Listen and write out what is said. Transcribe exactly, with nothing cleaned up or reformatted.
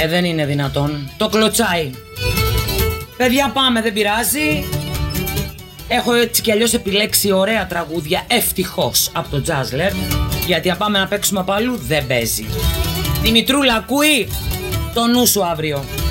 Ε, δεν είναι δυνατόν. Το κλωτσάει. Παιδιά, πάμε, δεν πειράζει. Έχω έτσι κι αλλιώς επιλέξει ωραία τραγούδια, ευτυχώς, από το Τζάζλερ. Γιατί αν πάμε να παίξουμε από αλλού δεν παίζει. Δημητρούλα, ακούει? Το νου σου αύριο.